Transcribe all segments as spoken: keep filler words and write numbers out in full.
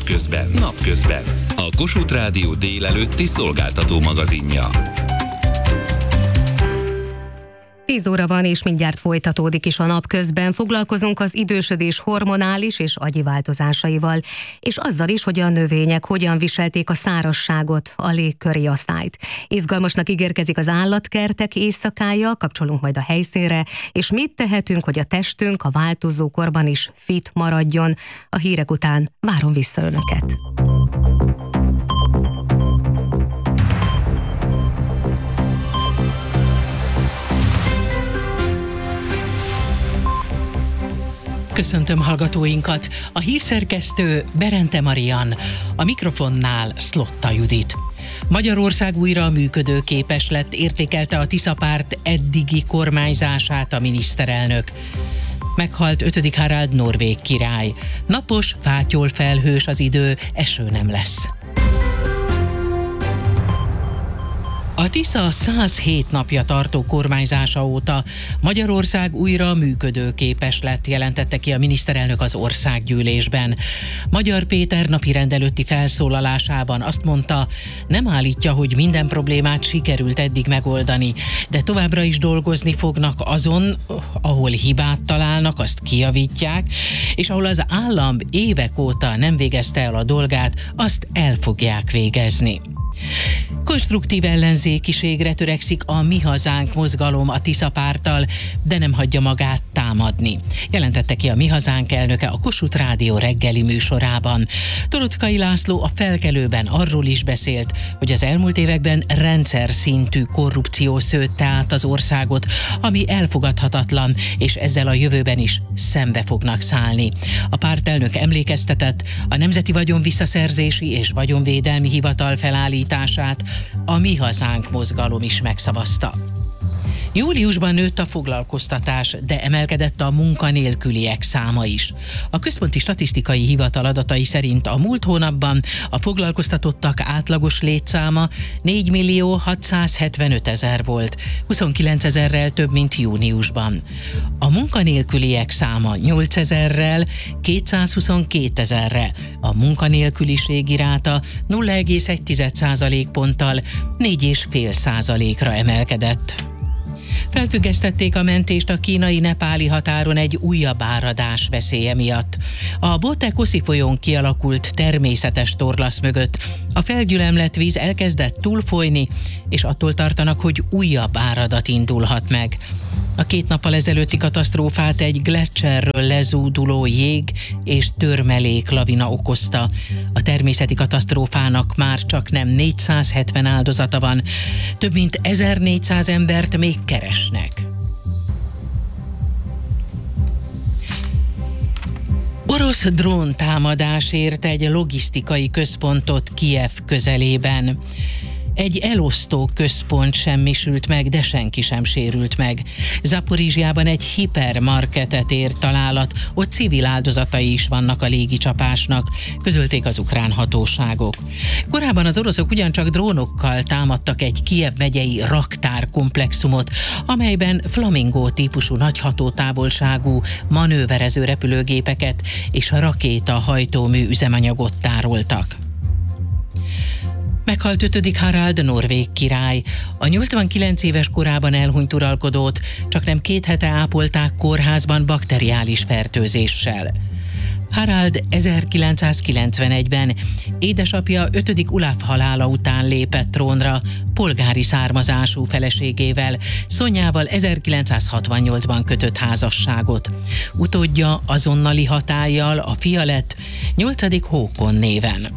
Napközben. Napközben. A Kossuth Rádió délelőtti szolgáltató magazinja. tíz óra van, és mindjárt folytatódik is a Napközben. Foglalkozunk az idősödés hormonális és agyi változásaival, és azzal is, hogy a növények hogyan viselték a szárazságot, a légköri asszályt. Izgalmasnak ígérkezik az állatkertek éjszakája, kapcsolunk majd a helyszínre, és mit tehetünk, hogy a testünk a változó korban is fit maradjon. A hírek után várom vissza Önöket. Köszöntöm hallgatóinkat! A hírszerkesztő Berente Marian, a mikrofonnál Szlotta Judit. Magyarország újra működőképes lett, értékelte a Tisza-párt eddigi kormányzását a miniszterelnök. Meghalt ötödik Harald norvég király. Napos, fátyol felhős az idő, eső nem lesz. A Tisza százhét napja tartó kormányzása óta Magyarország újra működőképes lett, jelentette ki a miniszterelnök az országgyűlésben. Magyar Péter napirend előtti felszólalásában azt mondta, nem állítja, hogy minden problémát sikerült eddig megoldani, de továbbra is dolgozni fognak azon, ahol hibát találnak, azt kijavítják, és ahol az állam évek óta nem végezte el a dolgát, azt el fogják végezni. Konstruktív ellenzékiségre törekszik a Mi Hazánk mozgalom a Tisza-párttal, de nem hagyja magát támadni, jelentette ki a Mi Hazánk elnöke a Kossuth Rádió reggeli műsorában. Toroczkai László a Felkelőben arról is beszélt, hogy az elmúlt években rendszer szintű korrupció szőtte át az országot, ami elfogadhatatlan, és ezzel a jövőben is szembe fognak szállni. A pártelnök emlékeztetett, a Nemzeti Vagyon Visszaszerzési és Vagyonvédelmi Hivatal felállítását a Mi Hazánk mozgalom is megszavazta. Júliusban nőtt a foglalkoztatás, de emelkedett a munkanélküliek száma is. A Központi Statisztikai Hivatal adatai szerint a múlt hónapban a foglalkoztatottak átlagos létszáma négymillió hatszázhetvenöt ezer volt, huszonkilenc ezerrel több, mint júniusban. A munkanélküliek száma nyolcezerrel, kétszázhuszonkettő ezerre, a munkanélküliségi ráta nulla egész egy százalékponttal négy egész öt százalékra emelkedett. Felfüggesztették a mentést a kínai-nepáli határon egy újabb áradás veszélye miatt. A Bote-Koszi folyón kialakult természetes torlasz mögött a felgyülemlett víz elkezdett túlfolyni, és attól tartanak, hogy újabb áradat indulhat meg. A két nappal ezelőtti katasztrófát egy gleccserről lezúduló jég és törmelék lavina okozta. A természeti katasztrófának már csak nem négyszázhetven áldozata van, több mint ezernégyszáz embert még keresnek. Orosz dróntámadás ért egy logisztikai központot Kijev közelében. Egy elosztó központ semmisült meg, de senki sem sérült meg. Zaporizsjában egy hipermarketet ért találat, ott civil áldozatai is vannak a légicsapásnak, közölték az ukrán hatóságok. Korábban az oroszok ugyancsak drónokkal támadtak egy Kijev megyei raktárkomplexumot, amelyben Flamingo típusú nagy hatótávolságú manőverező repülőgépeket és rakétahajtómű üzemanyagot tároltak. Meghalt ötödik Harald norvég király. A nyolcvankilenc éves korában elhunyt uralkodót csaknem két hete ápolták kórházban bakteriális fertőzéssel. Harald ezerkilencszázkilencvenegyben édesapja ötödik Olaf halála után lépett trónra, polgári származású feleségével, Szonyával ezerkilencszázhatvannyolcban kötött házasságot. Utódja azonnali hatállyal a fia lett, nyolcadik Hókon néven.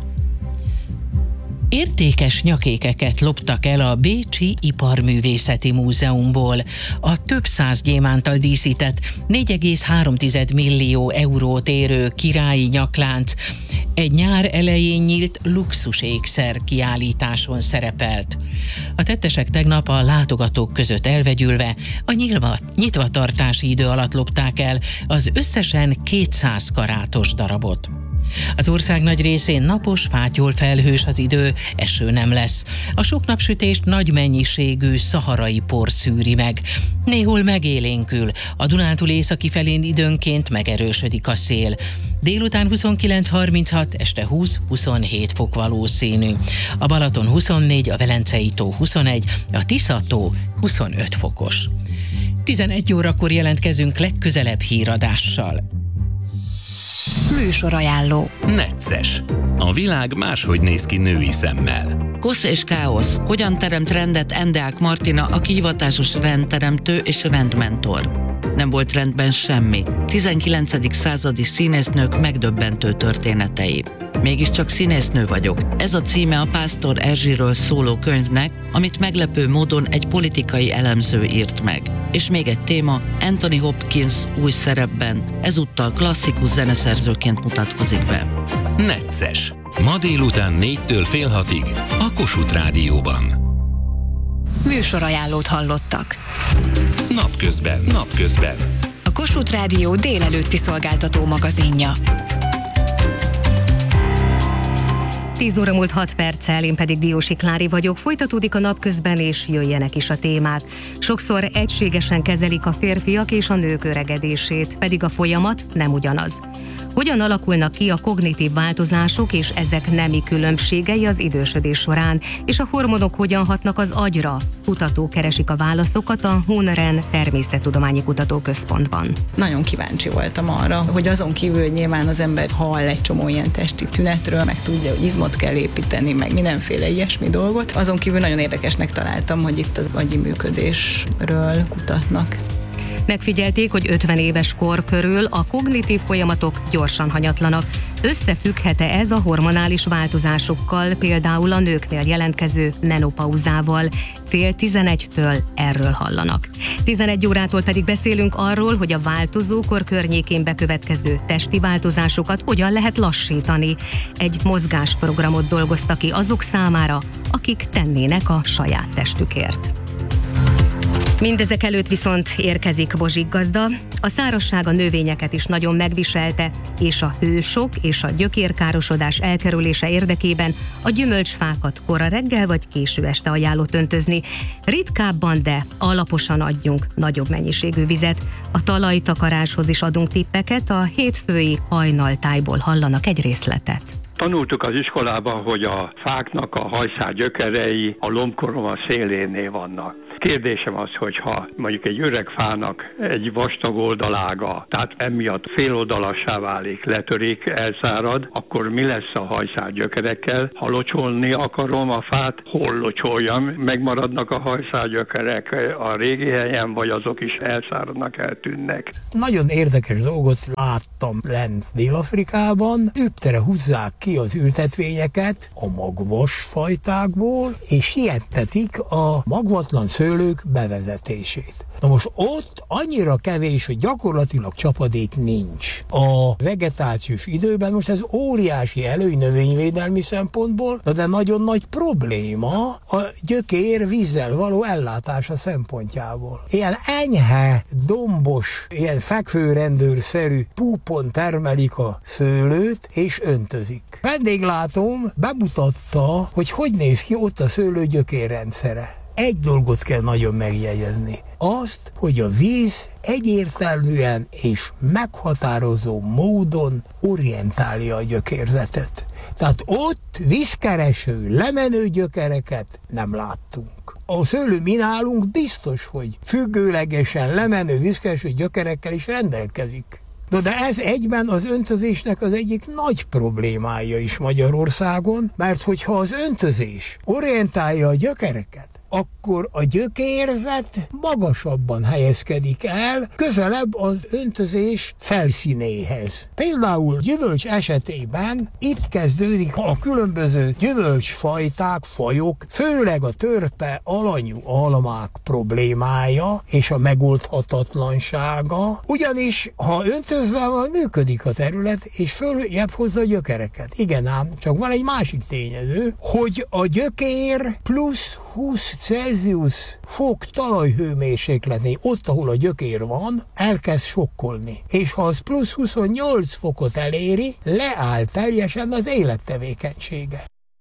Értékes nyakékeket loptak el a Bécsi Iparművészeti Múzeumból. A több száz gyémánttal díszített négy egész három millió eurót érő királyi nyaklánc egy nyár elején nyílt luxusékszer kiállításon szerepelt. A tettesek tegnap a látogatók között elvegyülve a nyilva, nyitvatartási idő alatt lopták el az összesen kétszáz karátos darabot. Az ország nagy részén napos, fátyol felhős az idő, eső nem lesz. A sok napsütést nagy mennyiségű szaharai por szűri meg. Néhol megélénkül, a Dunántúl északi felén időnként megerősödik a szél. Délután huszonkilenc harminchat, este húsz-huszonhét fok valószínű. A Balaton huszonnégy, a Velencei tó huszonegy, a Tisza-tó huszonöt fokos. tizenegy órakor jelentkezünk legközelebb híradással. Műsorajánló. Necces. A világ máshogy néz ki női szemmel. Kosz és káosz. Hogyan teremt rendet Endeák Martina, aki hivatásos rendteremtő és rendmentor? Nem volt rendben semmi. tizenkilencedik századi színésznők megdöbbentő történetei. Mégiscsak színésznő vagyok. Ez a címe a Pásztor Erzsiről szóló könyvnek, amit meglepő módon egy politikai elemző írt meg. És még egy téma, Anthony Hopkins új szerepben, ezúttal klasszikus zeneszerzőként mutatkozik be. Necces. Ma délután négytől fél hatig a Kossuth Rádióban. Műsorajánlót hallottak. Napközben, napközben. A Kossuth Rádió délelőtti szolgáltató magazinja. tíz óra múlt hat perccel, én pedig Diósi Klári vagyok. Folytatódik a napközben, és jöjjenek is a témák. Sokszor egységesen kezelik a férfiak és a nők öregedését, pedig a folyamat nem ugyanaz. Hogyan alakulnak ki a kognitív változások és ezek nemi különbségei az idősödés során, és a hormonok hogyan hatnak az agyra? Kutatók keresik a válaszokat a Hunren Természettudományi Kutatóközpontban. Nagyon kíváncsi voltam arra, hogy azon kívül, hogy nyilván az ember hall egy csomó ilyen testi tünetről, meg tudja, hogy izmot kell építeni, meg mindenféle ilyesmi dolgot. Azon kívül nagyon érdekesnek találtam, hogy itt az agyi működésről kutatnak. Megfigyelték, hogy ötven éves kor körül a kognitív folyamatok gyorsan hanyatlanak. Összefügghet-e ez a hormonális változásokkal, például a nőknél jelentkező menopauzával? Fél tizenegytől erről hallanak. tizenegy órától pedig beszélünk arról, hogy a változó kor környékén bekövetkező testi változásokat hogyan lehet lassítani. Egy mozgásprogramot dolgoztak ki azok számára, akik tennének a saját testükért. Mindezek előtt viszont érkezik Bozsik gazda. A szárazság a növényeket is nagyon megviselte, és a hősok és a gyökérkárosodás elkerülése érdekében a gyümölcsfákat kora reggel vagy késő este ajánlott öntözni. Ritkábban, de alaposan adjunk nagyobb mennyiségű vizet. A talajtakaráshoz is adunk tippeket, a hétfői hajnaltájból hallanak egy részletet. Tanultuk az iskolában, hogy a fáknak a hajszál gyökerei a lombkoroma szélénél vannak. Kérdésem az, hogy ha mondjuk egy öreg fának egy vastag oldalága, tehát emiatt féloldalassá válik, letörik, elszárad, akkor mi lesz a hajszál gyökerekkel? Ha locsolni akarom a fát, hol locsoljam? Megmaradnak a hajszál gyökerek a régi helyen, vagy azok is elszáradnak, eltűnnek? Nagyon érdekes dolgot láttam lent Dél-Afrikában. Őptere húzzák ki az ültetvényeket a magvas fajtákból, és hihettetik a magvatlan szőlők bevezetését. Na most ott annyira kevés, hogy gyakorlatilag csapadék nincs. A vegetációs időben most ez óriási előny növényvédelmi szempontból, de nagyon nagy probléma a gyökér vízzel való ellátása szempontjából. Ilyen enyhe, dombos, ilyen fekvőrendőrszerű púpon termelik a szőlőt és öntözik. Vendéglátóm bemutatta, hogy hogy néz ki ott a szőlő gyökérrendszere. Egy dolgot kell nagyon megjegyezni. Azt, hogy a víz egyértelműen és meghatározó módon orientálja a gyökérzetet. Tehát ott vízkereső, lemenő gyökereket nem láttunk. A szőlő mi nálunk biztos, hogy függőlegesen lemenő vízkereső gyökerekkel is rendelkezik. No, de ez egyben az öntözésnek az egyik nagy problémája is Magyarországon, mert hogyha az öntözés orientálja a gyökereket, akkor a gyökérzet magasabban helyezkedik el, közelebb az öntözés felszínéhez. Például gyümölcs esetében itt kezdődik a különböző gyümölcsfajták, fajok, főleg a törpe alanyú almák problémája és a megoldhatatlansága, ugyanis ha öntözve van, működik a terület, és följebb hozza a gyökereket. Igen ám, csak van egy másik tényező, hogy a gyökér plusz húsz Celsius Celsius fok talajhőmérsékletnél, ott, ahol a gyökér van, elkezd sokkolni. És ha az plusz huszonnyolc fokot eléri, leáll teljesen az élettevékenysége.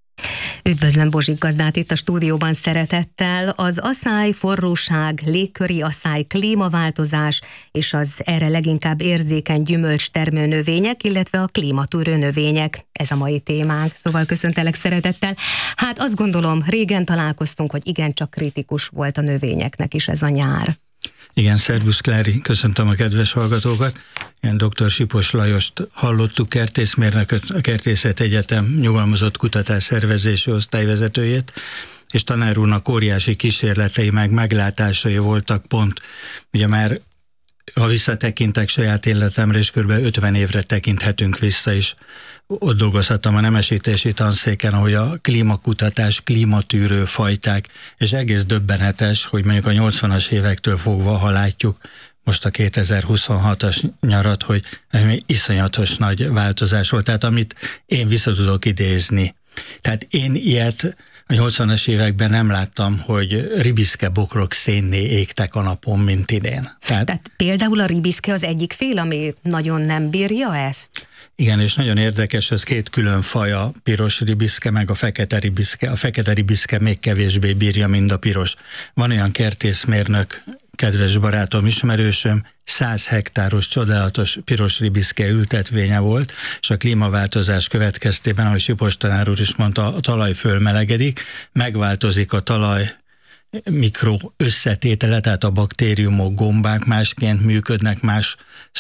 Üdvözlöm Bozsik gazdát itt a stúdióban szeretettel. Az aszály, forróság, légköri aszály, klímaváltozás és az erre leginkább érzékeny gyümölcstermő növények, illetve a klímatűrő növények. Ez a mai témánk, szóval köszöntelek szeretettel. Hát azt gondolom, régen találkoztunk, hogy igencsak kritikus volt a növényeknek is ez a nyár. Igen, szervusz Klári, köszöntöm a kedves hallgatókat. Ilyen dr. Sipos Lajost hallottuk, kertészmérnököt, a Kertészet Egyetem nyugalmazott kutatásszervezési osztályvezetőjét, és tanár úrnak óriási kísérletei meg meglátásai voltak pont, ugye már ha visszatekintek saját életemre, és kb. ötven évre tekinthetünk vissza is. Ott dolgozhattam a nemesítési tanszéken, ahogy a klímakutatás, klímatűrő fajták, és egész döbbenetes, hogy mondjuk a nyolcvanas évektől fogva, ha látjuk most a kétezer-huszonhatos nyarat, hogy iszonyatos nagy változás volt. Tehát amit én vissza tudok idézni. Tehát én ilyet a nyolcvanas években nem láttam, hogy ribiszke bokrok szénné égtek a napon, mint idén. Tehát, Tehát például a ribiszke az egyik fél, ami nagyon nem bírja ezt? Igen, és nagyon érdekes, ez két külön faj, a piros ribiszke, meg a fekete ribiszke. A fekete ribiszke még kevésbé bírja, mint a piros. Van olyan kertészmérnök, kedves barátom, ismerősöm, száz hektáros csodálatos piros ribiszke ültetvénye volt, és a klímaváltozás következtében, ahogy Sipos tanár úr is mondta, a talaj fölmelegedik, megváltozik a talaj mikro összetétele, tehát a baktériumok, gombák másként működnek, más,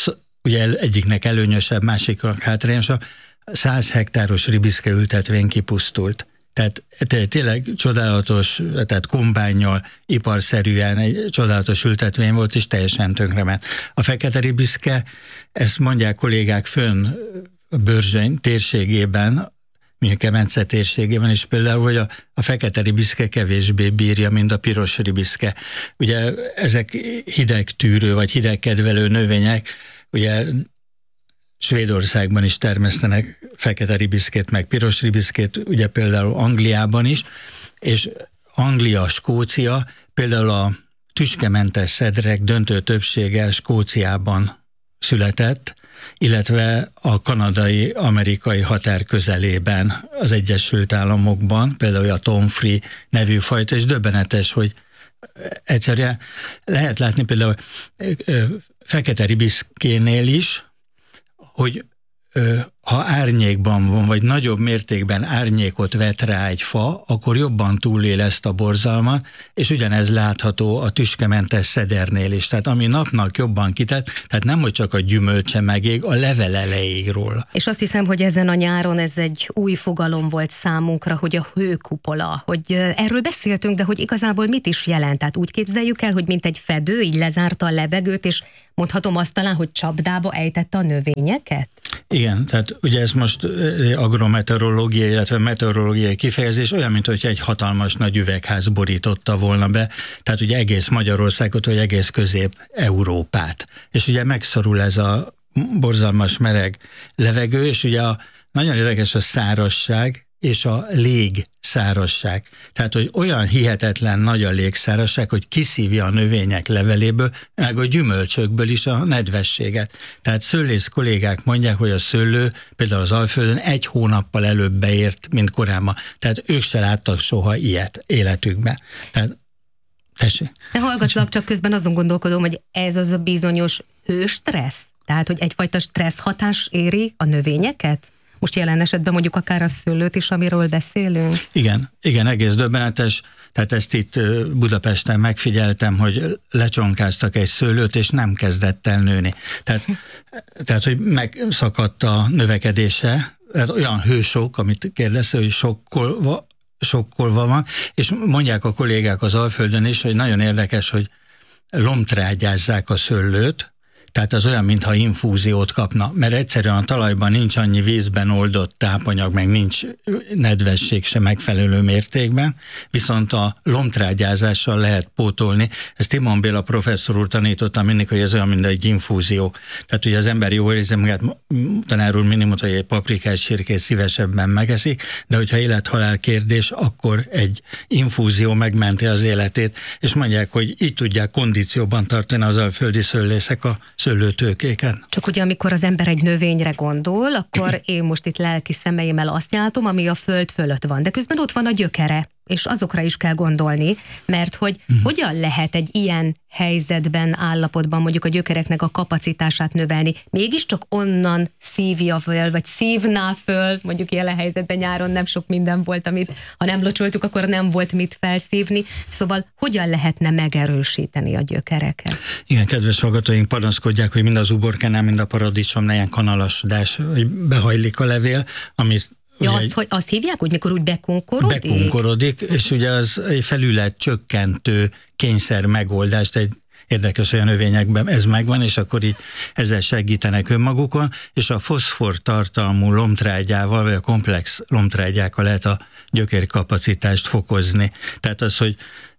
ugye egyiknek előnyösebb, másiknak hátrányosabb. száz hektáros ribiszke ültetvény kipusztult. Tehát tényleg csodálatos, tehát kombánnyal, iparszerűen egy csodálatos ültetvény volt, és teljesen tönkrement. A fekete ribiszke, ezt mondják kollégák fönn a Börzsöny térségében, mondjuk Kemence térségében is például, hogy a, a fekete ribiszke kevésbé bírja, mint a piros ribiszke. Ugye ezek hidegtűrő, vagy hidegkedvelő növények, ugye Svédországban is termesztenek fekete ribiszkét, meg piros ribiszkét, ugye például Angliában is, és Anglia, Skócia, például a tüskementes szedrek döntő többsége Skóciában született, illetve a kanadai-amerikai határ közelében, az Egyesült Államokban, például a Tom Free nevű fajta, és döbbenetes, hogy egyszerűen lehet látni például fekete ribiszkénél is, hogy ö, ha árnyékban van, vagy nagyobb mértékben árnyékot vet rá egy fa, akkor jobban túlél ezt a borzalmat, és ugyanez látható a tüskementes szedernél is. Tehát ami napnak jobban kitett, tehát nem, hogy csak a gyümölcse megég, a levele leég róla. És azt hiszem, hogy ezen a nyáron ez egy új fogalom volt számunkra, hogy a hőkupola, hogy erről beszéltünk, de hogy igazából mit is jelent? Tehát úgy képzeljük el, hogy mint egy fedő, így lezárta a levegőt, és mondhatom azt talán, hogy csapdába ejtette a növényeket? Igen, tehát ugye ez most agrometeorológiai, illetve meteorológiai kifejezés, olyan, mint hogy egy hatalmas nagy üvegház borította volna be, tehát ugye egész Magyarországot, vagy egész Közép-Európát. És ugye megszorul ez a borzalmas meleg levegő, és ugye a, nagyon érdekes a szárazság, és a légszárazság. Tehát, hogy olyan hihetetlen nagy a légszárazság, hogy kiszívja a növények leveléből, meg a gyümölcsökből is a nedvességet. Tehát szőlész kollégák mondják, hogy a szőlő például az Alföldön egy hónappal előbb beért, mint korábban. Tehát ők se láttak soha ilyet életükben. Tehát, tessék. De hallgatlak, csak közben azon gondolkodom, hogy ez az a bizonyos hőstressz? Tehát, hogy egyfajta stressz hatás éri a növényeket? Most jelen esetben mondjuk akár a szőlőt is, amiről beszélünk? Igen, igen, egész döbbenetes. Tehát ezt itt Budapesten megfigyeltem, hogy lecsonkáztak egy szőlőt, és nem kezdett el nőni. Tehát, tehát hogy megszakadt a növekedése, tehát olyan hősok, amit kérdezte, hogy sokkolva, sokkolva van, és mondják a kollégák az Alföldön is, hogy nagyon érdekes, hogy lomtrágyázzák a szőlőt, Tehát az olyan, mintha infúziót kapna, mert egyszerűen a talajban nincs annyi vízben oldott tápanyag, meg nincs nedvesség se megfelelő mértékben, viszont a lombtrágyázással lehet pótolni. Ezt Timon Béla professzor úr tanította mindig, hogy ez olyan, mint egy infúzió. Tehát ugye az ember jól érzi magát, tanár úr mindig mondta, hogy egy paprikás sírkét szívesebben megeszik, de hogyha élet-halál kérdés, akkor egy infúzió megmenti az életét, és mondják, hogy így tudják kondícióban tartani az alföldi szőlészek a szőlőtőkéket. Csak ugye amikor az ember egy növényre gondol, akkor én most itt lelki szemeimmel azt látom, ami a föld fölött van, de közben ott van a gyökere, és azokra is kell gondolni, mert hogy uh-huh. hogyan lehet egy ilyen helyzetben, állapotban mondjuk a gyökereknek a kapacitását növelni, mégiscsak onnan szívja föl, vagy szívná föl, mondjuk jelen helyzetben nyáron nem sok minden volt, amit ha nem locsoltuk, akkor nem volt mit felszívni, szóval hogyan lehetne megerősíteni a gyökereket? Igen, kedves hallgatóink panaszkodják, hogy mind az uborkánál, mind a paradicsomnál ilyen kanalasodás, hogy behajlik a levél, ami Ja, ugye, azt, hogy azt hívják, úgy, mikor úgy bekunkorodik? Bekunkorodik, és ugye az egy felület csökkentő kényszer megoldás, de egy érdekes olyan növényekben ez megvan, és akkor így ezzel segítenek önmagukon, és a foszfor tartalmú lombtrágyával, vagy a komplex lombtrágyákkal lehet a gyökérkapacitást fokozni. Tehát az, hogy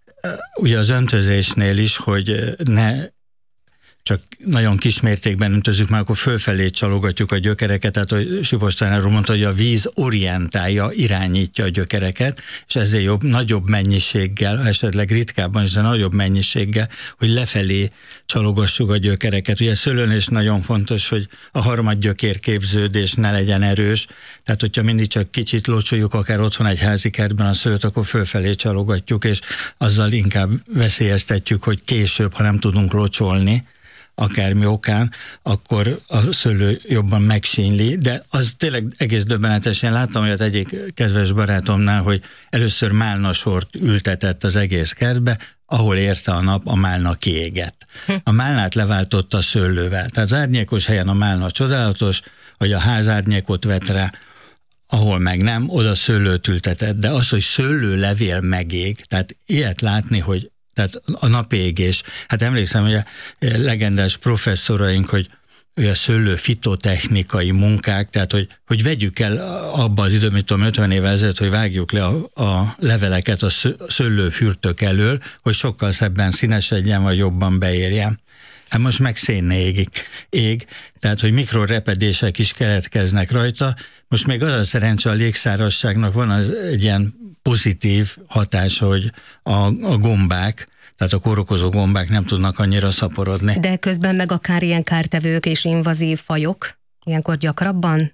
ugye az öntözésnél is, hogy ne csak nagyon kis mértékben öntözzük, már akkor fölfelé csalogatjuk a gyökereket, tehát hogy Sipos tanár úr mondta, hogy a víz orientálja, irányítja a gyökereket, és ezért jobb, nagyobb mennyiséggel, esetleg ritkábban is, de nagyobb mennyiséggel, hogy lefelé csalogassuk a gyökereket. Ugye szőlőn is nagyon fontos, hogy a harmadgyökér képződés ne legyen erős, tehát hogyha mindig csak kicsit locsoljuk, akár otthon egy házi kertben a szőlőt, akkor fölfelé csalogatjuk, és azzal inkább veszélyeztetjük, hogy később, ha nem tudunk locsolni, akármi okán, akkor a szőlő jobban megsínyli, de az tényleg egész döbbenetes. Én láttam olyat egyik kedves barátomnál, hogy először málnasort ültetett az egész kertbe, ahol érte a nap, a málna kiégett. A málnát leváltotta a szőlővel. Tehát az árnyékos helyen a málna csodálatos, hogy a ház árnyékot vett rá, ahol meg nem, oda szőlőt ültetett. De az, hogy szőlőlevél megég, tehát ilyet látni, hogy tehát a napégés. Hát emlékszem, hogy a legendás professzoraink, hogy, hogy a szőlő fitotechnikai munkák, tehát hogy, hogy vegyük el abba az időben, mit tudom, ötven évvel ezelőtt, hogy vágjuk le a, a leveleket a szőlőfürtök elől, hogy sokkal szebben színesedjen, vagy jobban beérjen. Hát most meg szénné égik, ég, tehát hogy mikrorepedések is keletkeznek rajta. Most még az a szerencse, a légszárazságnak van az egy ilyen pozitív hatása, hogy a, a gombák, tehát a kórokozó gombák nem tudnak annyira szaporodni. De közben meg akár ilyen kártevők és invazív fajok ilyenkor gyakrabban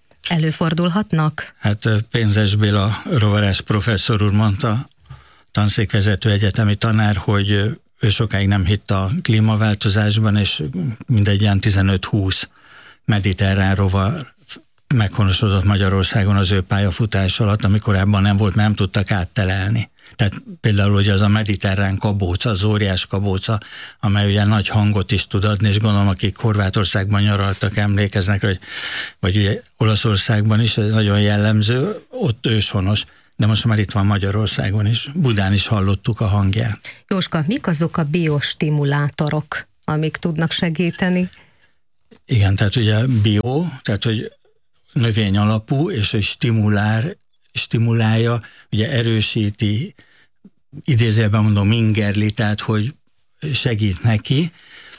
előfordulhatnak? Hát Pénzes Béla rovarász professzor úr mondta, tanszékvezető egyetemi tanár, hogy ő sokáig nem hitt a klímaváltozásban, és mindegy ilyen tizenöt-húsz mediterrán rovar meghonosodott Magyarországon az ő pályafutás alatt, ami korábban nem volt, mert nem tudtak áttelelni. Tehát például ugye az a mediterrán kabóca, az óriás kabóca, amely ugye nagy hangot is tud adni, és gondolom, akik Horvátországban nyaraltak, emlékeznek, hogy, vagy ugye Olaszországban is, ez nagyon jellemző, ott őshonos, de most már itt van Magyarországon is, Budán is hallottuk a hangját. Jóska, mik azok a biostimulátorok, amik tudnak segíteni? Igen, tehát ugye bio, tehát hogy növény alapú, és hogy stimulál, stimulálja, ugye erősíti, idézőjelben mondom, ingerli, tehát hogy segít neki.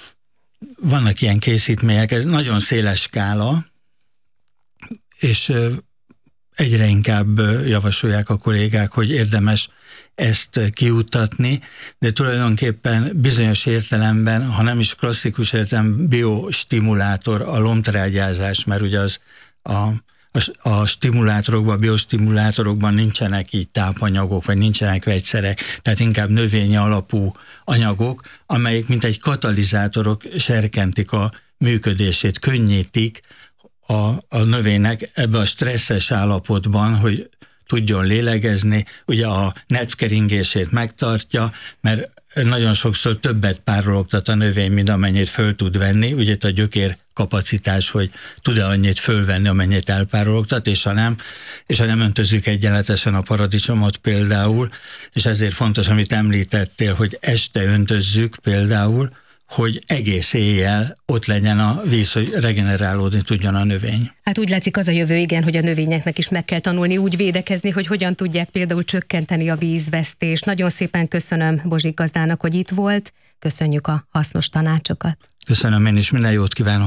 Vannak ilyen készítmények, ez nagyon széles skála, és egyre inkább javasolják a kollégák, hogy érdemes ezt kiutatni, de tulajdonképpen bizonyos értelemben, ha nem is klasszikus értelemben, biostimulátor a lombtrágyázás, mert ugye az a, a, a stimulátorokban, a biostimulátorokban nincsenek így tápanyagok, vagy nincsenek vegyszerek, tehát inkább növényi alapú anyagok, amelyek mint egy katalizátorok serkentik a működését, könnyítik a, a növénynek ebbe a stresszes állapotban, hogy tudjon lélegezni, ugye a nedvkeringését megtartja, mert nagyon sokszor többet párologtat a növény, mint amennyit föl tud venni, ugye itt a gyökér kapacitás, hogy tud-e annyit fölvenni, amennyit elpárologtat, és ha nem, és ha nem öntözzük egyenletesen a paradicsomot például, és ezért fontos, amit említettél, hogy este öntözzük például, hogy egész éjjel ott legyen a víz, hogy regenerálódni tudjon a növény. Hát úgy látszik az a jövő, igen, hogy a növényeknek is meg kell tanulni úgy védekezni, hogy hogyan tudják például csökkenteni a vízvesztést. Nagyon szépen köszönöm Bozsik gazdának, hogy itt volt. Köszönjük a hasznos tanácsokat. Köszönöm én is, minden jót kívánok.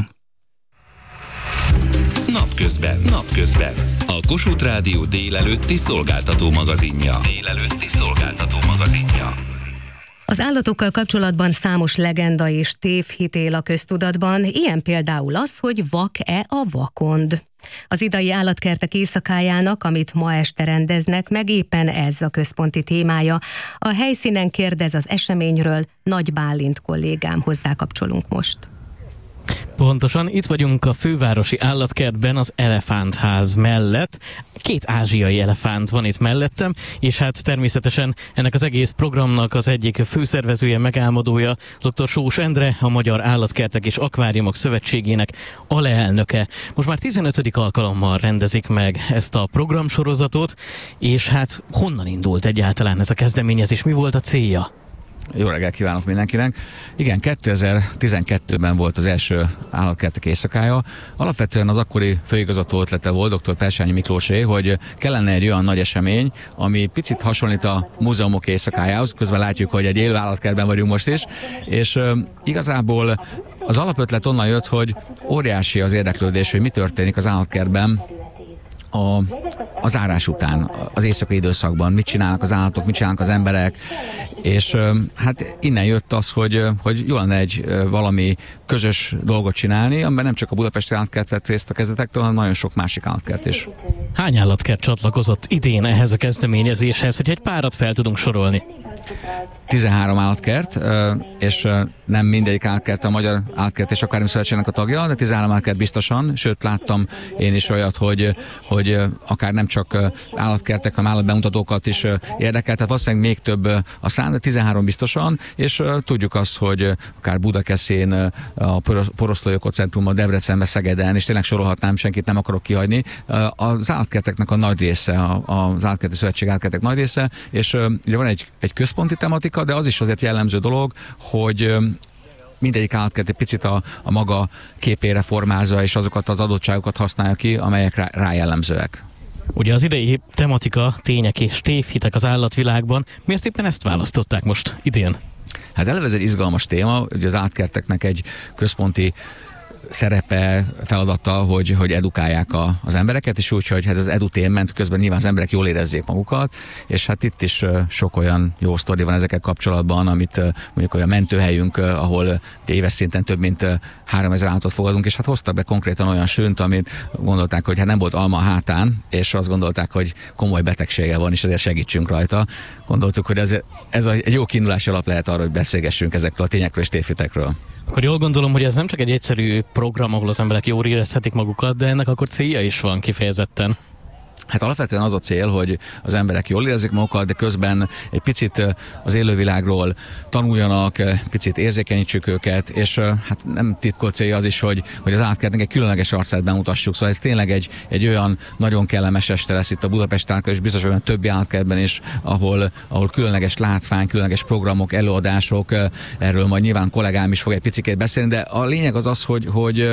Napközben. Napközben. A Kossuth Rádió délelőtti szolgáltató magazinja. Délelőtti szolgáltató magazinja. Az állatokkal kapcsolatban számos legenda és tévhit él a köztudatban, ilyen például az, hogy vak-e a vakond. Az idai állatkertek éjszakájának, amit ma este rendeznek, meg éppen ez a központi témája. A helyszínen kérdez az eseményről Nagy Bálint kollégám, hozzá kapcsolunk most. Pontosan, itt vagyunk a fővárosi állatkertben az Elefántház mellett. Két ázsiai elefánt van itt mellettem, és hát természetesen ennek az egész programnak az egyik főszervezője, megálmodója dr. Sós Endre, a Magyar Állatkertek és Akváriumok Szövetségének alelnöke. Most már tizenötödik alkalommal rendezik meg ezt a programsorozatot, és hát honnan indult egyáltalán ez a kezdeményezés, mi volt a célja? Jó reggelt kívánok mindenkinek! Igen, kétezer-tizenkettőben volt az első állatkertek éjszakája. Alapvetően az akkori főigazgató ötlete volt, dr. Persányi Miklósé, hogy kellene egy olyan nagy esemény, ami picit hasonlít a múzeumok éjszakájához. Közben látjuk, hogy egy élő állatkertben vagyunk most is, és uh, igazából az alapötlet onnan jött, hogy óriási az érdeklődés, hogy mi történik az állatkertben A, a zárás után, az éjszakai időszakban, mit csinálnak az állatok, mit csinálnak az emberek, és hát innen jött az, hogy, hogy jó lenne egy valami közös dolgot csinálni, amiben nem csak a budapesti állatkert vett részt a kezdetektől, hanem nagyon sok másik állatkert is. Hány állatkert csatlakozott idén ehhez a kezdeményezéshez, hogy egy párat fel tudunk sorolni? tizenhárom állatkert, és nem mindegyik állatkert a Magyar Állatkert és Akvárium Szövetségnek a tagja, de tizenhárom állatkert biztosan, sőt láttam én is olyat, hogy, hogy akár nem csak állatkertek, hanem állatbemutatókat is érdekel, tehát valószínűleg még több a szám, de tizenhárom biztosan, és tudjuk azt, hogy akár Budakeszin, a Poroszló Ökocentrum, Debrecenben, Szegeden, és tényleg sorolhatnám, senkit nem akarok kihagyni. Az állatkerteknek a nagy része, az Állatkerti Szövetség állatkertek nagy része, és ugye van egy, egy központi tematika, de az is azért jellemző dolog, hogy mindegyik állatkert egy picit a, a maga képére formázza, és azokat az adottságokat használja ki, amelyek rá, rá jellemzőek. Ugye az idei tematika, tények és tévhitek az állatvilágban. Miért éppen ezt választották most idén? Hát eleve ez egy izgalmas téma, ugye az állatkerteknek egy központi szerepe, feladata, hogy, hogy edukálják a, az embereket, és úgy, hogy hát az edutainment közben nyilván az emberek jól érezzék magukat, és hát itt is sok olyan jó sztori van ezekkel kapcsolatban, amit mondjuk olyan mentőhelyünk, ahol éves szinten több mint háromezer állatot fogadunk, és hát hoztak be konkrétan olyan sőnt, amit gondolták, hogy hát nem volt alma a hátán, és azt gondolták, hogy komoly betegsége van, és ezért segítsünk rajta. Gondoltuk, hogy ez, ez egy jó kiindulási alap lehet arra, hogy beszélgessünk ezekről a tényekről és tévhitekről. Akkor jól gondolom, hogy ez nem csak egy egyszerű program, ahol az emberek jól érezhetik magukat, de ennek akkor célja is van kifejezetten. Hát alapvetően az a cél, hogy az emberek jól érezzék magukat, de közben egy picit az élővilágról tanuljanak, picit érzékenyítsük őket, és hát nem titkolt célja az is, hogy, hogy az állatkertnek egy különleges arcát bemutassuk. Szóval ez tényleg egy, egy olyan nagyon kellemes este lesz itt a Budapest állatkert, és biztos, hogy a többi állatkertben is, ahol, ahol különleges látvány, különleges programok, előadások, erről majd nyilván kollégám is fog egy picikét beszélni, de a lényeg az az, hogy, hogy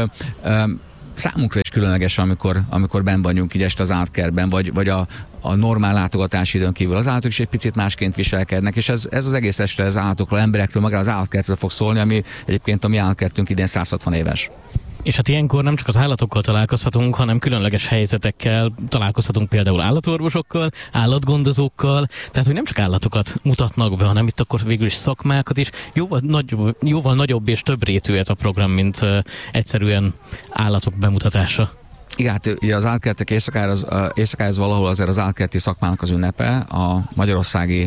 számunkra is különleges, amikor, amikor benn vagyunk így este az állatkertben, vagy, vagy a, a normál látogatási időn kívül. Az állatok is egy picit másként viselkednek, és ez, ez az egész este az állatokról, emberekről, magáról az állatkertről fog szólni, ami egyébként a mi állatkertünk idén száz hatvan éves. És hát ilyenkor nem csak az állatokkal találkozhatunk, hanem különleges helyzetekkel találkozhatunk, például állatorvosokkal, állatgondozókkal, tehát hogy nem csak állatokat mutatnak be, hanem itt akkor végül is szakmákat is. Jóval nagyobb, jóval nagyobb és több rétű ez a program, mint uh, egyszerűen állatok bemutatása. Igen, hát ugye az állatkertek éjszakája az, éjszakája az valahol azért az állatkerti szakmának az ünnepe. A magyarországi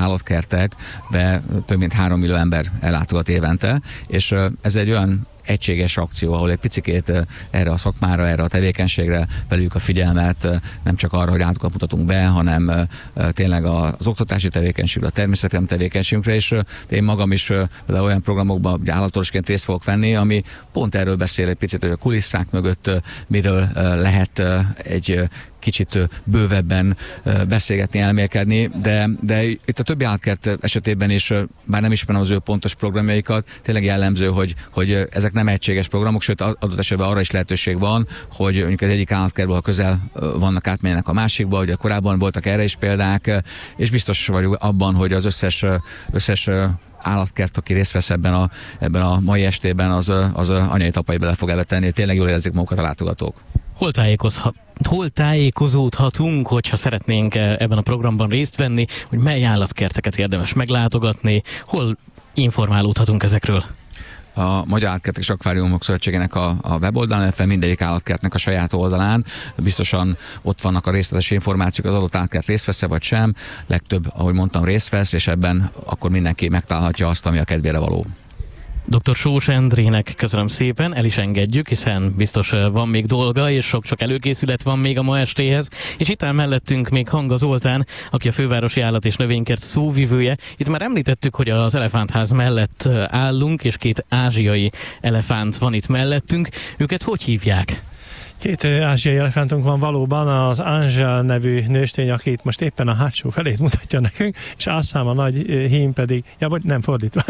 állatkertekbe több mint három millió ember ellátogat évente, és ez egy olyan egységes akció, ahol egy picikét erre a szakmára, erre a tevékenységre veljük a figyelmet, nem csak arra, hogy állatokat mutatunk be, hanem tényleg az oktatási tevékenységre, a természetvédelmi tevékenységünkre, és én magam is de olyan programokban állatorvosként részt fogok venni, ami pont erről beszél egy picit, hogy a kulisszák mögött miről lehet egy kicsit bővebben beszélgetni, elmélkedni, de, de itt a többi állatkert esetében is, bár nem ismerem az ő pontos programjaikat, tényleg jellemző, hogy, hogy ezek nem egységes programok, sőt adott esetben arra is lehetőség van, hogy mondjuk az egyik állatkertből, ha közel vannak, átmenjenek a másikba, ugye korábban voltak erre is példák, és biztos vagyok abban, hogy az összes, összes állatkert, aki részt vesz ebben a, ebben a mai estében, az, az anyai tapai bele fog eletenni, tényleg jól érzik magukat a látogatók. Hol tájékozhat, hol tájékozódhatunk, hogyha szeretnénk ebben a programban részt venni, hogy mely állatkerteket érdemes meglátogatni, hol informálódhatunk ezekről? A Magyar Állatkertek és Akváriumok Szövetségének a, a weboldalán, illetve mindegyik állatkertnek a saját oldalán. Biztosan ott vannak a részletes információk, az adott állatkert részt vesz-e vagy sem. Legtöbb, ahogy mondtam, részt vesz, és ebben akkor mindenki megtalálhatja azt, ami a kedvére való. doktor Sós Endrének köszönöm szépen, el is engedjük, hiszen biztos van még dolga, és sok-sok előkészület van még a ma estéhez. És itt áll mellettünk még Hanga Zoltán, aki a Fővárosi Állat- és Növénykert szóvivője. Itt már említettük, hogy az Elefántház mellett állunk, és két ázsiai elefánt van itt mellettünk. Őket hogy hívják? Két ázsiai elefántunk van valóban, az Angel nevű nőstény, aki itt most éppen a hátsó felét mutatja nekünk, és Assam a nagy hím pedig, ja, vagy nem fordítva,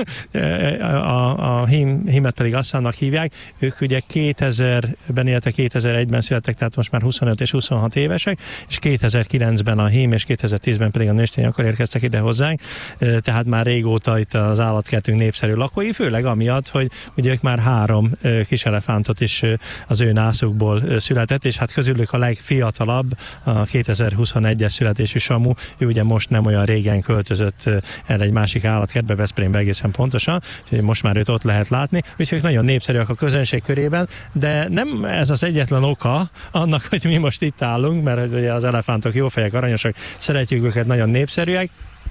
a, a hím, hímet pedig Assamnak hívják. Ők ugye kétezerben, illetve kétezer-egyben születtek, tehát most már huszonöt és huszonhat évesek, és kétezer-kilencben a hím, és kétezer-tízben pedig a nőstény akkor érkeztek ide hozzánk, tehát már régóta itt az állatkertünk népszerű lakói, főleg amiatt, hogy ugye ők már három kis elefántot is az ő nászukból született, és hát közülük a legfiatalabb, a kétezer-huszonegyes születésű Samu, ő ugye most nem olyan régen költözött el egy másik állatkertbe, Veszprémbe egészen pontosan, úgyhogy most már őt ott lehet látni, úgyhogy ők nagyon népszerűek a közönség körében, de nem ez az egyetlen oka annak, hogy mi most itt állunk, mert ugye az elefántok jó fejek, aranyosak, szeretjük őket, nagyon népszerűek,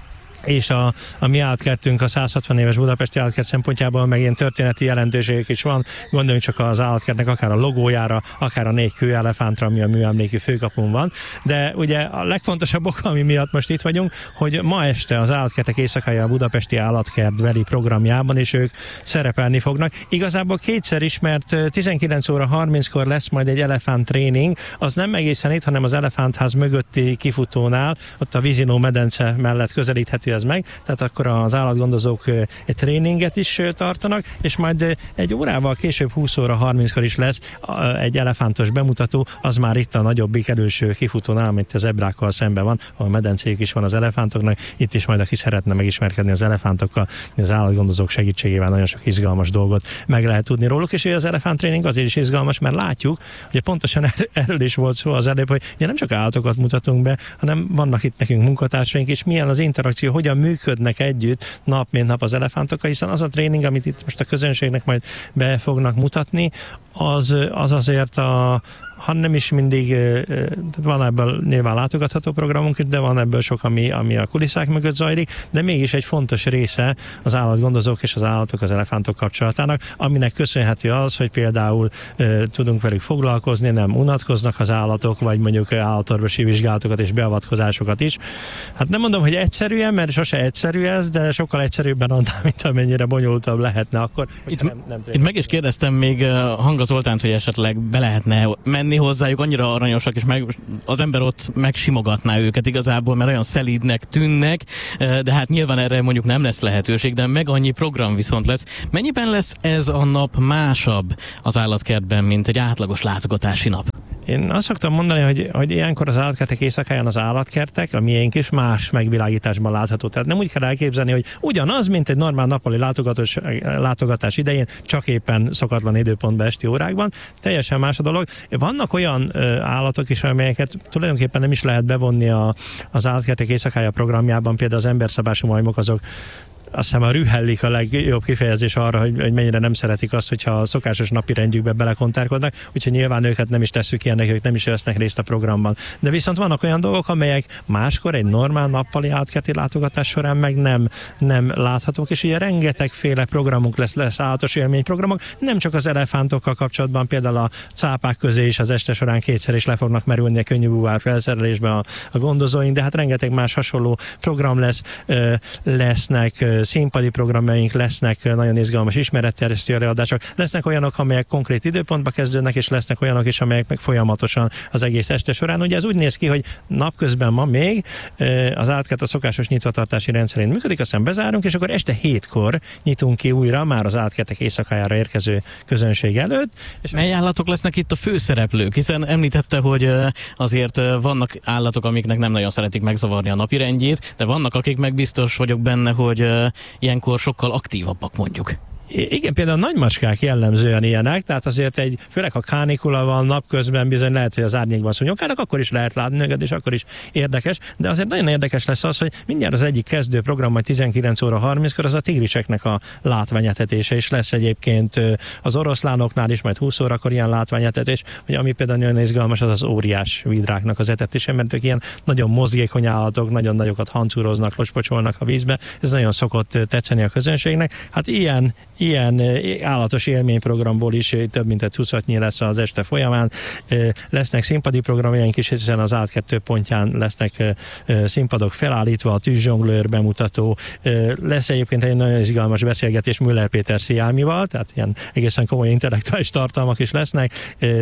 és a, a mi állatkertünk a száz hatvan éves budapesti állatkert szempontjából meg ilyen történeti jelentőségek is van. Gondoljunk csak az állatkertnek akár a logójára, akár a négy kőelefántra, ami a műemléki főkapun van. De ugye a legfontosabb oka, ami miatt most itt vagyunk, hogy ma este az Állatkertek Éjszakája a budapesti állatkertbeli programjában is ők szerepelni fognak. Igazából kétszer is, mert tizenkilenc óra harminckor lesz majd egy elefánt tréning, az nem egészen itt, hanem az Elefántház mögötti kifutónál, ott a vízinó medence mellett közelíthető ez meg, tehát akkor az állatgondozók egy tréninget is tartanak, és majd egy órával később húsz óra harminckor is lesz egy elefántos bemutató, az már itt a nagyobbik előső kifutónál, amit az zebrákkal szemben van, ahol medencéjük is van az elefántoknak, itt is majd aki szeretne megismerkedni az elefántokkal, az állatgondozók segítségével nagyon sok izgalmas dolgot meg lehet tudni róluk, és az elefánttréning azért is izgalmas, mert látjuk, hogy pontosan er- erről is volt szó az előbb, hogy nem csak állatokat mutatunk be, hanem vannak itt nekünk munkatársaink, és milyen az interakció, hogyan működnek együtt nap mint nap az elefántokkal, hiszen az a tréning, amit itt most a közönségnek majd be fognak mutatni, az, az azért a, ha nem is mindig, van ebből nyilván látogatható programunk, de van ebből sok, ami, ami a kulisszák mögött zajlik, de mégis egy fontos része az állatgondozók és az állatok, az elefántok kapcsolatának, aminek köszönhető az, hogy például e, tudunk velük foglalkozni, nem unatkoznak az állatok, vagy mondjuk állatorvosi vizsgálatokat és beavatkozásokat is. Hát nem mondom, hogy egyszerűen, mert sose egyszerű ez, de sokkal egyszerűbben annál, mint amennyire bonyolultabb lehetne akkor. Itt, nem, nem itt meg is kérdeztem még Hanga Zoltánt, hogy esetleg be lehetne menni hozzájuk, annyira aranyosak, és meg, az ember ott megsimogatná őket igazából, mert olyan szelídnek tűnnek, de hát nyilván erre mondjuk nem lesz lehetőség, de meg annyi program viszont lesz. Mennyiben lesz ez a nap másabb az állatkertben, mint egy átlagos látogatási nap? Én azt szoktam mondani, hogy, hogy ilyenkor az Állatkertek Éjszakáján az állatkertek, a miénk is más megvilágításban látható. Tehát nem úgy kell elképzelni, hogy ugyanaz, mint egy normál nappali látogatás, látogatás idején, csak éppen szokatlan időpontban esti órákban. Teljesen más a dolog. Vannak olyan ö, állatok is, amelyeket tulajdonképpen nem is lehet bevonni a, az Állatkertek Éjszakája programjában, például az emberszabású majmok, azok azt hiszem a rühellik a legjobb kifejezés arra, hogy, hogy mennyire nem szeretik azt, hogyha a szokásos napi rendjükbe belekontárkodnak, úgyhogy nyilván őket nem is tesszük ilyennek, ők nem is vesznek részt a programban. De viszont vannak olyan dolgok, amelyek máskor egy normál nappali állatkerti látogatás során meg nem, nem láthatók, és ugye rengetegféle programunk lesz, lesz állatos élményprogramok, nem csak az elefántokkal kapcsolatban, például a cápák közé is az este során kétszer is le fognak merülni a könnyű búvár felszerelésbe a, a gondozóink, de hát rengeteg más hasonló program lesz, ö, lesznek ö, színpadi programjaink lesznek, nagyon izgalmas ismeretterjesztő előadások, lesznek olyanok, amelyek konkrét időpontba kezdődnek, és lesznek olyanok is, amelyek meg folyamatosan az egész este során. Ugye ez úgy néz ki, hogy napközben ma még az átkert a szokásos nyitvatartási rendszerén működik, aztán bezárunk, és akkor este hétkor nyitunk ki újra, már az átkertek éjszakájára érkező közönség előtt. És mely állatok lesznek itt a főszereplők? Hiszen említette, hogy azért vannak állatok, amiknek nem nagyon szeretik megzavarni a napirendjét, de vannak, akik meg biztos vagyok benne, hogy ilyenkor sokkal aktívabbak mondjuk. Igen, például a nagymacskák jellemzően ilyenek, tehát azért egy, főleg ha kánikula van napközben, bizony lehet, hogy az árnyékban szúnyogálnak, akkor is lehet látni őket, és akkor is érdekes, de azért nagyon érdekes lesz az, hogy mindjárt az egyik kezdő program, majd tizenkilenc óra harminckor az a tigriseknek a látványetetése is lesz egyébként az oroszlánoknál is, majd húsz órakor ilyen látványetetés, hogy ami például nagyon izgalmas, az az óriás vidráknak az etetése, mert ők ilyen nagyon mozgékony állatok, nagyon nagyokat hancúroznak, lospocsolnak a vízbe, ez nagyon szokott tetszeni a közönségnek. Hát ilyen Ilyen állatos élményprogramból is több mint egy tucatnyi lesz az este folyamán. Lesznek színpadi programjaink is, hiszen az átkettő pontján lesznek színpadok felállítva, a tűzzsonglőr bemutató. Lesz egyébként egy nagyon izgalmas beszélgetés Müller Péter Sziámival, tehát ilyen egészen komoly intellektuális tartalmak is lesznek.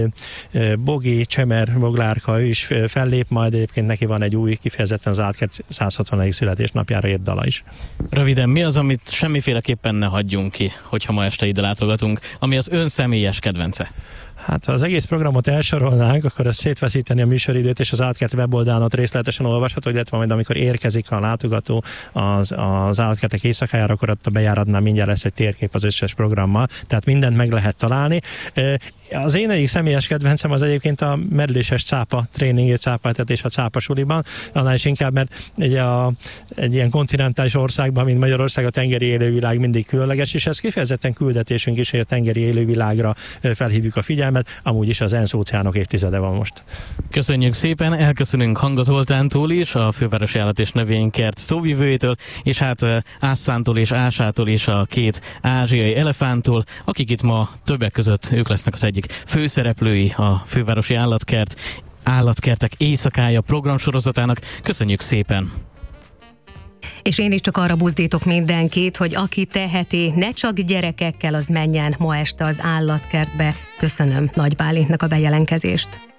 Bogi Csemer Boglárka, ő is fellép, majd egyébként neki van egy új, kifejezetten az átkert száz hatvanadik születésnapjára írt dala is. Röviden, mi az, amit semmiféleképpen ne hagyjunk ki, hogyha ma este ide látogatunk, ami az ön személyes kedvence? Hát ha az egész programot elsorolnánk, akkor ez szétveszíteni a műsoridőt, és az átkert weboldalon ott részletesen olvasható, illetve majd amikor érkezik a látogató az, az átkertek éjszakájára, akkor ott a bejáratnál mindjárt lesz egy térkép az összes programmal, tehát mindent meg lehet találni. Az én egyik személyes kedvencem az egyébként a merüléses cápa tréning, cápaetetés a cápasuliban, annál is inkább, mert ugye a, egy ilyen kontinentális országban, mint Magyarország, a tengeri élővilág mindig különleges, és ez kifejezetten küldetésünk is, hogy a tengeri élővilágra felhívjuk a figyelmet, amúgy is az ENSZ óceánok évtizede van most. Köszönjük szépen, elköszönünk Hanga Zoltántól is, a Fővárosi Állat és Növénykert szóvivőjétől, és hát Ászántól és Ásától is, a két ázsiai elefántól, akik itt ma többek között ők lesznek az egyik főszereplői a Fővárosi Állatkert Állatkertek éjszakája programsorozatának. Köszönjük szépen! És én is csak arra buzdítok mindenkit, hogy aki teheti, ne csak gyerekekkel, az menjen ma este az állatkertbe. Köszönöm Nagy Bálintnak a bejelentkezést.